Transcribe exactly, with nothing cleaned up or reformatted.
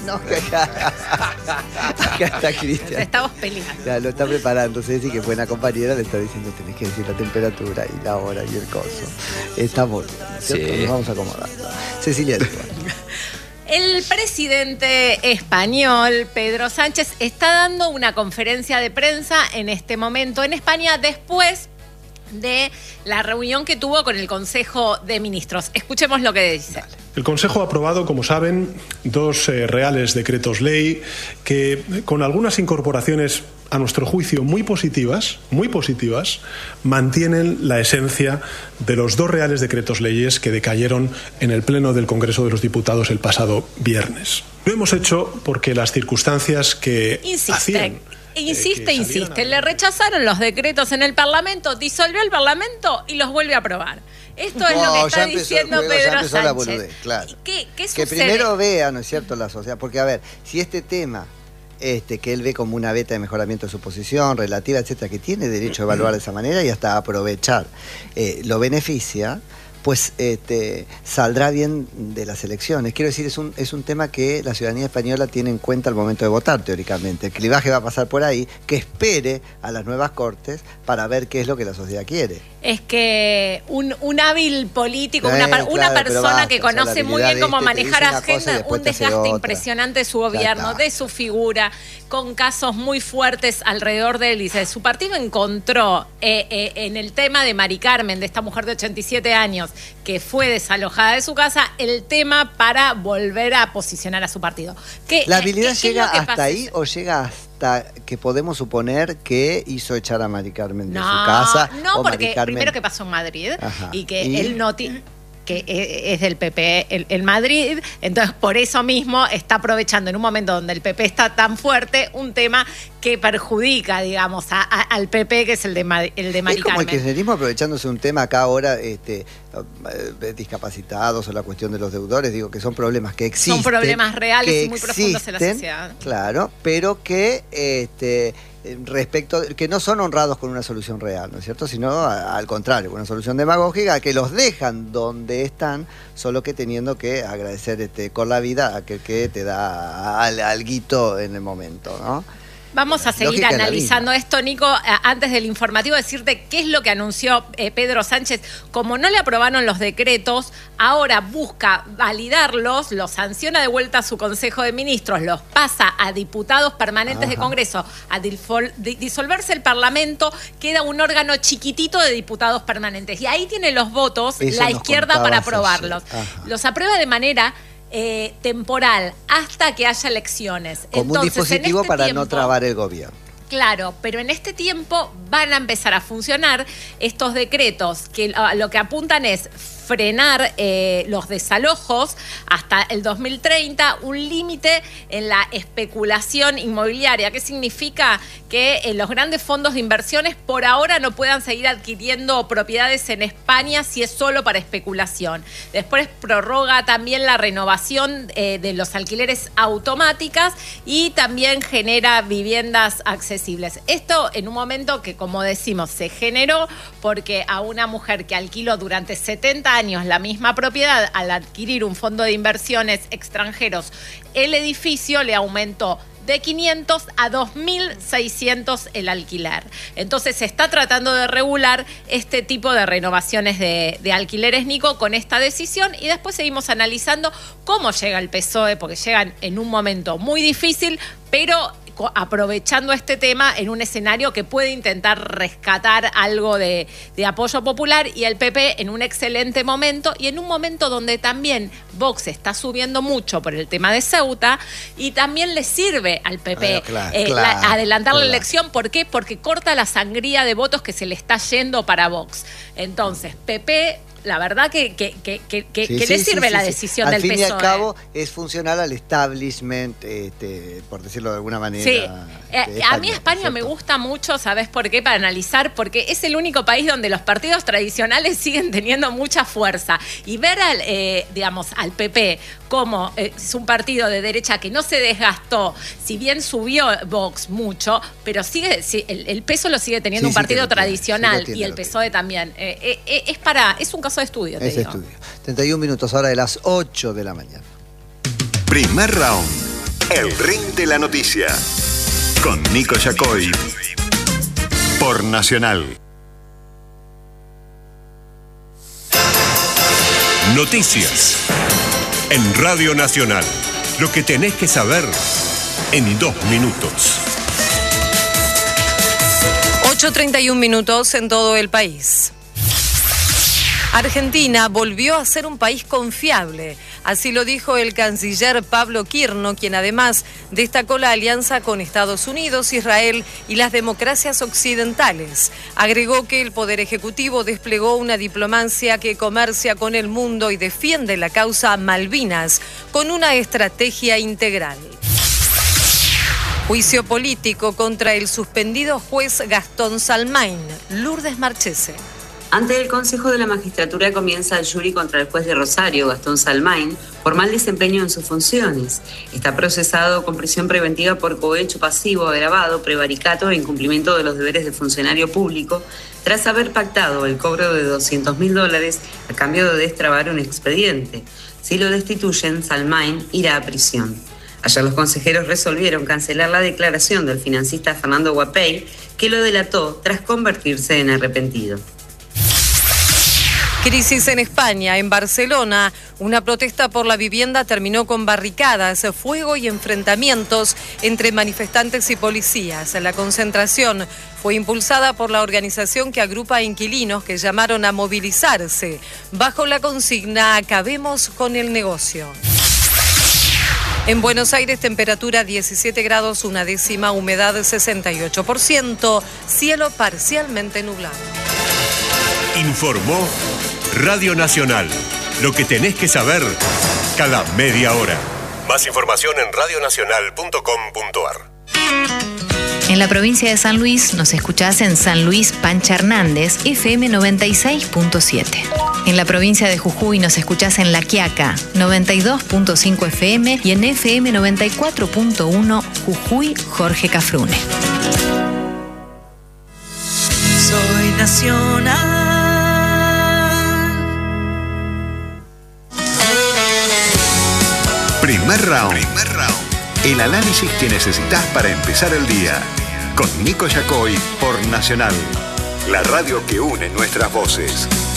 no, que acá, acá está Cristian. Estamos peleando. Ya, lo está preparando. Ceci, que buena compañera, le está diciendo, tenés que decir la temperatura y la hora y el coso. Estamos bien, ¿cierto? Sí. Nos vamos acomodando. Cecilia. El presidente español, Pedro Sánchez, está dando una conferencia de prensa en este momento en España después de la reunión que tuvo con el Consejo de Ministros. Escuchemos lo que dice. El Consejo ha aprobado, como saben, dos eh, reales decretos ley que, con algunas incorporaciones a nuestro juicio muy positivas, muy positivas, mantienen la esencia de los dos reales decretos leyes que decayeron en el Pleno del Congreso de los Diputados el pasado viernes. Lo hemos hecho porque las circunstancias que Insiste. hacían... Insiste, eh, insiste. a... Le rechazaron los decretos en el Parlamento, disolvió el Parlamento y los vuelve a aprobar. Esto es no, lo que está empezó diciendo juego, Pedro ya empezó Sánchez. La boludez, claro. ¿Qué, qué que sucede? primero vea, ¿no es cierto?, la sociedad. Porque, a ver, si este tema, este, que él ve como una beta de mejoramiento de su posición, relativa, etcétera, que tiene derecho a evaluar de esa manera y hasta aprovechar, eh, lo beneficia, pues este, saldrá bien de las elecciones. Quiero decir, es un, es un tema que la ciudadanía española tiene en cuenta al momento de votar, teóricamente. El clivaje va a pasar por ahí, que espere a las nuevas Cortes para ver qué es lo que la sociedad quiere. Es que un, un hábil político, Eh, una, claro, una persona basta, que o sea, conoce la muy bien habilidad cómo de este, te manejar dice una cosa y agenda, después un te hace desgaste otra. impresionante de su Ya gobierno, está. de su figura, con casos muy fuertes alrededor de él. Dice, su partido encontró eh, eh, en el tema de Mari Carmen, de esta mujer de ochenta y siete años, que fue desalojada de su casa, el tema para volver a posicionar a su partido. ¿Qué, ¿La habilidad qué- qué es llega lo que hasta pasa? ahí o llega hasta que podemos suponer que hizo echar a Mari Carmen de No, su casa? no, o Mari porque Carmen... primero que pasó en Madrid Ajá. y que ¿Y? él no tiene... que es del P P en, en Madrid, entonces por eso mismo está aprovechando en un momento donde el P P está tan fuerte un tema que perjudica, digamos, a, a, al P P, que es el de, Ma, el de Mari Es como Carmen. el kirchnerismo aprovechándose un tema acá ahora, este, eh, discapacitados o la cuestión de los deudores, digo que son problemas que existen. Son problemas reales que y muy profundos en la existen, sociedad. Claro, pero que este, respecto, que no son honrados con una solución real, ¿no es cierto? Sino a, al contrario, una solución demagógica que los dejan donde están, solo que teniendo que agradecer este, con la vida a aquel que te da al, alguito en el momento, ¿no? Vamos a seguir Lógica analizando esto, Nico. Antes del informativo, decirte qué es lo que anunció eh, Pedro Sánchez. Como no le aprobaron los decretos, ahora busca validarlos, los sanciona de vuelta a su Consejo de Ministros, los pasa a diputados permanentes Ajá. de Congreso, a difol- di- disolverse el Parlamento, queda un órgano chiquitito de diputados permanentes. Y ahí tiene los votos Eso la nos izquierda para contabas aprobarlos. ayer. Ajá. Los aprueba de manera... Eh, temporal hasta que haya elecciones. Como Entonces, un dispositivo en este para tiempo, no trabar el gobierno. Claro, pero en este tiempo van a empezar a funcionar estos decretos que a lo que apuntan es frenar eh, los desalojos hasta el dos mil treinta, un límite en la especulación inmobiliaria. ¿Qué significa? Que eh, los grandes fondos de inversiones por ahora no puedan seguir adquiriendo propiedades en España si es solo para especulación. Después prorroga también la renovación eh, de los alquileres automáticas y también genera viviendas accesibles. Esto en un momento que, como decimos, se generó porque a una mujer que alquiló durante setenta años la misma propiedad, al adquirir un fondo de inversiones extranjeros, el edificio le aumentó de quinientos a dos mil seiscientos el alquiler. Entonces se está tratando de regular este tipo de renovaciones de, de alquileres, Nico, con esta decisión, y después seguimos analizando cómo llega el P S O E, porque llegan en un momento muy difícil, pero aprovechando este tema en un escenario que puede intentar rescatar algo de, de apoyo popular, y el P P en un excelente momento y en un momento donde también Vox está subiendo mucho por el tema de Ceuta y también le sirve al P P bueno, claro, eh, claro, la, adelantar claro. la elección. ¿Por qué? Porque corta la sangría de votos que se le está yendo para Vox. Entonces, P P... La verdad que, que, que, que, Sí, que sí, le sí, sirve sí, la sí. decisión al del fin P S O E. y al cabo es funcional al establishment, este, por decirlo de alguna manera. Sí, eh, este, a mí español, España ¿cierto? me gusta mucho, ¿sabes por qué? Para analizar, porque es el único país donde los partidos tradicionales siguen teniendo mucha fuerza. Y ver al, eh, digamos, al P P como eh, es un partido de derecha que no se desgastó, si bien subió Vox mucho, pero sigue, sí, el, el peso lo sigue teniendo Sí, un sí partido que lo tiene, tradicional, sí lo tiene, y el lo P S O E también. Eh, eh, eh, es para, es un caso de estudio, te Ese digo. estudio. treinta y un minutos ahora de las ocho de la mañana. Primer round. El Ring de la Noticia. Con Nico Yacoy. Por Nacional. Noticias. En Radio Nacional. Lo que tenés que saber en dos minutos. ocho treinta y un minutos en todo el país. Argentina volvió a ser un país confiable. Así lo dijo el canciller Pablo Quirno, quien además destacó la alianza con Estados Unidos, Israel y las democracias occidentales. Agregó que el Poder Ejecutivo desplegó una diplomacia que comercia con el mundo y defiende la causa Malvinas con una estrategia integral. Juicio político contra el suspendido juez Gastón Salmain. Lourdes Marchese. Ante el Consejo de la Magistratura comienza el jury contra el juez de Rosario, Gastón Salmain, por mal desempeño en sus funciones. Está procesado con prisión preventiva por cohecho pasivo agravado, prevaricato e incumplimiento de los deberes de funcionario público, tras haber pactado el cobro de doscientos mil dólares a cambio de destrabar un expediente. Si lo destituyen, Salmain irá a prisión. Ayer los consejeros resolvieron cancelar la declaración del financista Fernando Guapey, que lo delató tras convertirse en arrepentido. Crisis en España. En Barcelona, una protesta por la vivienda terminó con barricadas, fuego y enfrentamientos entre manifestantes y policías. La concentración fue impulsada por la organización que agrupa a inquilinos que llamaron a movilizarse bajo la consigna "Acabemos con el negocio". En Buenos Aires, temperatura diecisiete grados, una décima, humedad sesenta y ocho por ciento, cielo parcialmente nublado. Informó Radio Nacional. Lo que tenés que saber cada media hora. Más información en radio nacional punto com punto a r. En la provincia de San Luis nos escuchás en San Luis Pancha Hernández, F M noventa y seis punto siete. En la provincia de Jujuy nos escuchás en La Quiaca, noventa y dos punto cinco F M y en F M noventa y cuatro punto uno Jujuy Jorge Cafrune. Soy nacional. Primer round. Primer round. El análisis que necesitas para empezar el día. Con Nico Yacoy por Nacional. La radio que une nuestras voces.